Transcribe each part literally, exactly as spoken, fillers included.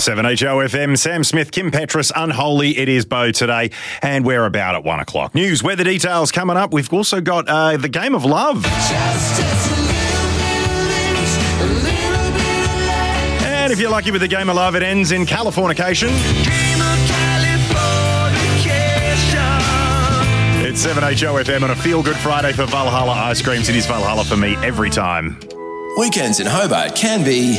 seven H O F M, Sam Smith, Kim Petras, Unholy. It is Bo today, and we're about at one o'clock. News, weather details coming up. We've also got uh, the Game of Love. And if you're lucky with the Game of Love, it ends in Californication. It's seven H O F M on a feel-good Friday for Valhalla Ice Creams. It is Valhalla for me every time. Weekends in Hobart can be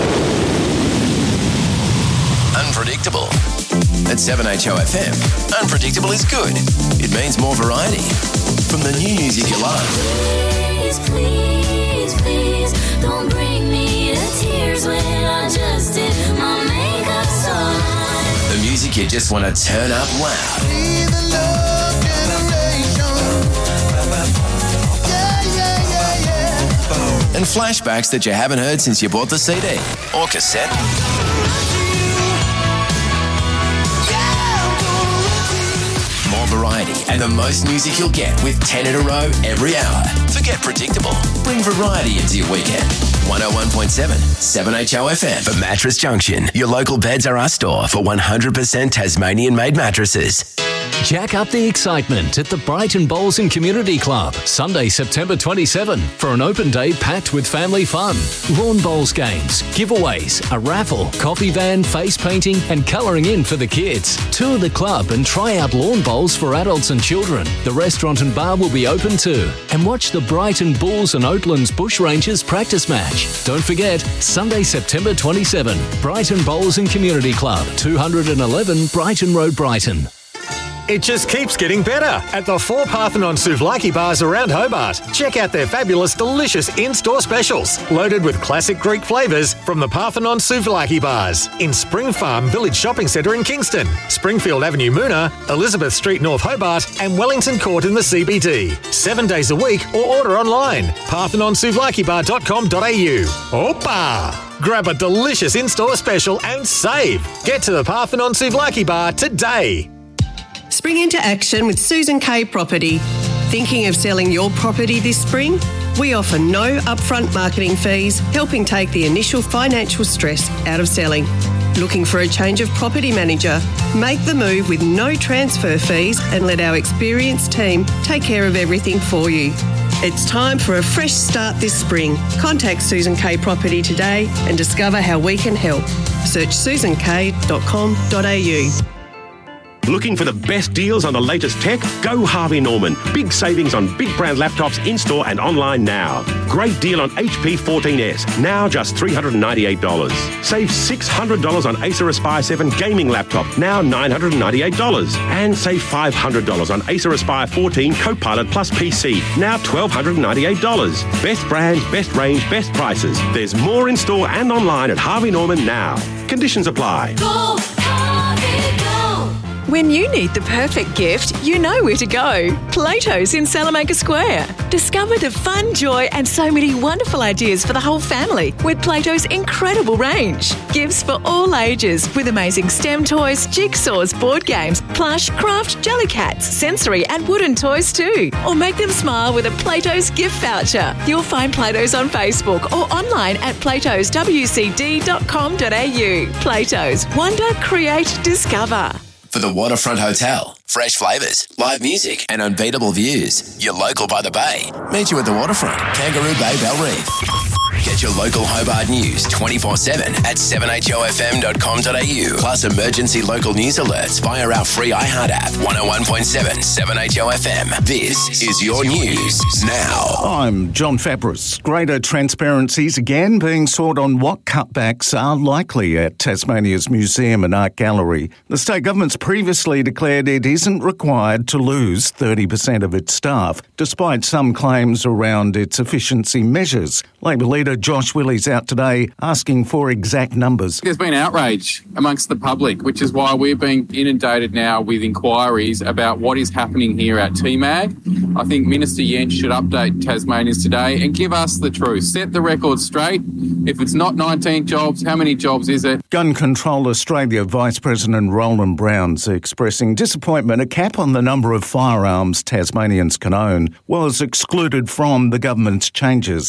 unpredictable. At seven H O F M, unpredictable is good. It means more variety. From the new music you love. Please, please, please, don't bring me to tears when I just did my makeup so nice. The music you just want to turn up loud. Be the love generation. Yeah, yeah, yeah, yeah. And flashbacks that you haven't heard since you bought the C D or cassette. More variety and the most music you'll get with ten in a row every hour. Forget predictable. Bring variety into your weekend. one oh one point seven, seven H O F M. For Mattress Junction, your local Beds R Us store for one hundred percent Tasmanian-made mattresses. Jack up the excitement at the Brighton Bowls and Community Club, Sunday, September twenty-seventh, for an open day packed with family fun. Lawn bowls games, giveaways, a raffle, coffee van, face painting and colouring in for the kids. Tour the club and try out lawn bowls for adults and children. The restaurant and bar will be open too. And watch the Brighton Bulls and Oatlands Bushrangers practice match. Don't forget, Sunday, September twenty-seventh, Brighton Bowls and Community Club, two eleven Brighton Road, Brighton. It just keeps getting better at the four Parthenon Souvlaki bars around Hobart. Check out their fabulous, delicious in-store specials, loaded with classic Greek flavours from the Parthenon Souvlaki bars in Spring Farm Village Shopping Centre in Kingston, Springfield Avenue, Moona, Elizabeth Street, North Hobart, and Wellington Court in the C B D. Seven days a week or order online. parthenon souvlaki bar dot com dot a u. Opa! Grab a delicious in-store special and save. Get to the Parthenon Souvlaki bar today. Spring into action with Susan Kay Property. Thinking of selling your property this spring? We offer no upfront marketing fees, helping take the initial financial stress out of selling. Looking for a change of property manager? Make the move with no transfer fees and let our experienced team take care of everything for you. It's time for a fresh start this spring. Contact Susan Kay Property today and discover how we can help. Search susan kay dot com dot a u. Looking for the best deals on the latest tech? Go Harvey Norman. Big savings on big brand laptops in-store and online now. Great deal on H P fourteen S, now just three hundred ninety-eight dollars. Save six hundred dollars on Acer Aspire seven gaming laptop, now nine hundred ninety-eight dollars. And save five hundred dollars on Acer Aspire fourteen Copilot Plus P C, now one thousand two hundred ninety-eight dollars. Best brands, best range, best prices. There's more in-store and online at Harvey Norman now. Conditions apply. Go, Harvey, go. When you need the perfect gift, you know where to go. Plato's in Salamanca Square. Discover the fun, joy and so many wonderful ideas for the whole family with Plato's incredible range. Gifts for all ages with amazing STEM toys, jigsaws, board games, plush, craft, jellycats, sensory and wooden toys too. Or make them smile with a Plato's gift voucher. You'll find Plato's on Facebook or online at platos w c d dot com dot a u. Plato's. Wonder, create, discover. For the Waterfront Hotel, fresh flavours, live music and unbeatable views. You're local by the bay. Meet you at the Waterfront, Kangaroo Bay, Bell Reef. Get your local Hobart news twenty-four seven at seven h o f m dot com dot a u. Plus emergency local news alerts via our free iHeart app. one oh one point seven, seven H O F M. This is your news now. I'm John Fabris. Greater transparency is again being sought on what cutbacks are likely at Tasmania's Museum and Art Gallery. The state government's previously declared it isn't required to lose thirty percent of its staff, despite some claims around its efficiency measures. Labor leader Josh Willey's out today asking for exact numbers. There's been outrage amongst the public, which is why we're being inundated now with inquiries about what is happening here at T MAG. I think Minister Yench should update Tasmanians today and give us the truth. Set the record straight. If it's not nineteen jobs, how many jobs is it? Gun Control Australia Vice President Roland Brown's expressing disappointment a cap on the number of firearms Tasmanians can own was excluded from the government's changes.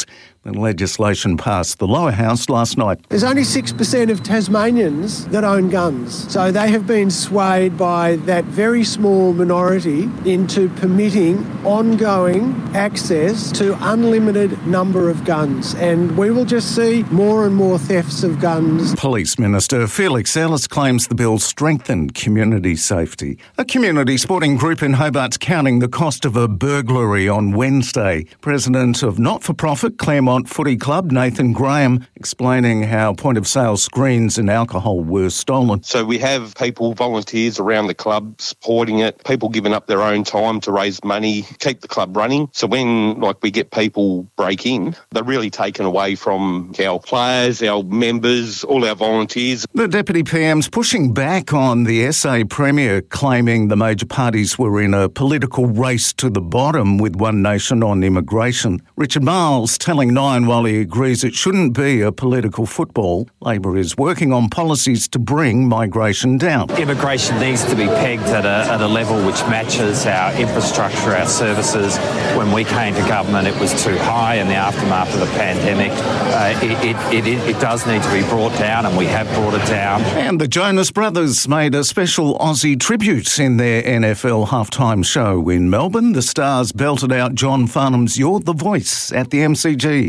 The legislation passed the lower house last night. There's only six percent of Tasmanians that own guns. So they have been swayed by that very small minority into permitting ongoing access to unlimited number of guns. And we will just see more and more thefts of guns. Police Minister Felix Ellis claims the bill strengthened community safety. A community sporting group in Hobart's counting the cost of a burglary on Wednesday. President of not-for-profit Claremont Footy Club, Nathan Graham, explaining how point-of-sale screens and alcohol were stolen. So we have people, volunteers around the club supporting it, people giving up their own time to raise money, keep the club running. So when like we get people break in, they're really taken away from our players, our members, all our volunteers. The Deputy P M's pushing back on the S A Premier, claiming the major parties were in a political race to the bottom with One Nation on immigration. Richard Miles telling Nine while he agrees it shouldn't be a political football, Labor is working on policies to bring migration down. Immigration needs to be pegged at a, at a level which matches our infrastructure, our services. When we came to government, it was too high in the aftermath of the pandemic. Uh, it, it, it, it does need to be brought down, and we have brought it down. And the Jonas Brothers made a special Aussie tribute in their N F L halftime show in Melbourne. The Stars belted out John Farnham's You're the Voice at the M C G.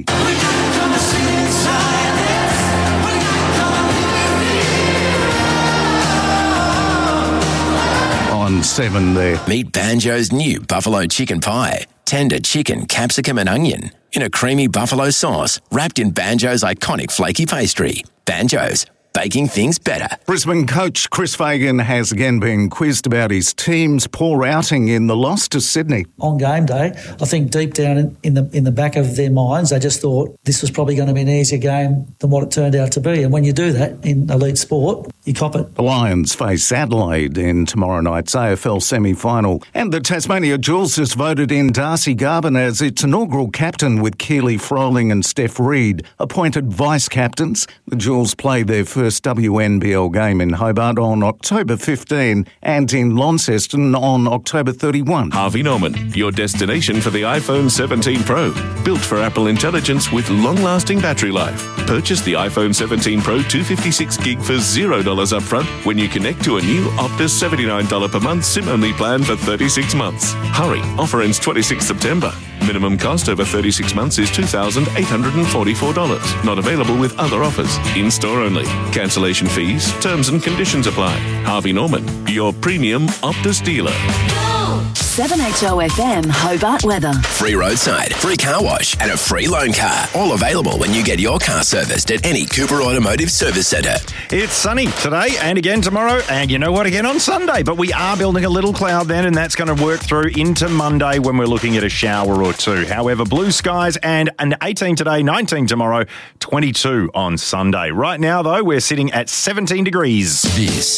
On seven there. Meet Banjo's new buffalo chicken pie. Tender chicken, capsicum and onion in a creamy buffalo sauce wrapped in Banjo's iconic flaky pastry. Banjo's, baking things better. Brisbane coach Chris Fagan has again been quizzed about his team's poor outing in the loss to Sydney. On game day, I think deep down in, in the in the back of their minds, they just thought this was probably going to be an easier game than what it turned out to be. And when you do that in elite sport, you cop it. The Lions face Adelaide in tomorrow night's A F L semi-final. And the Tasmania Jewels has voted in Darcy Garvin as its inaugural captain, with Keely Froling and Steph Reid appointed vice-captains. The Jewels play their first W N B L game in Hobart on October fifteenth and in Launceston on October thirty-first. Harvey Norman, your destination for the iPhone seventeen Pro. Built for Apple Intelligence with long-lasting battery life. Purchase the iPhone seventeen Pro two fifty-six gig for zero dollars upfront when you connect to a new Optus seventy-nine dollars per month SIM-only plan for thirty-six months. Hurry, offer ends twenty-sixth September. Minimum cost over thirty-six months is two thousand eight hundred forty-four dollars. Not available with other offers. In-store only. Cancellation fees, terms and conditions apply. Harvey Norman, your premium Optus dealer. seven H O F M Hobart weather. Free roadside, free car wash and a free loan car. All available when you get your car serviced at any Cooper Automotive Service Centre. It's sunny today and again tomorrow, and you know what, again on Sunday. But we are building a little cloud then, and that's going to work through into Monday when we're looking at a shower or two. However, blue skies and an eighteen today, nineteen tomorrow, twenty-two on Sunday. Right now, though, we're sitting at seventeen degrees. This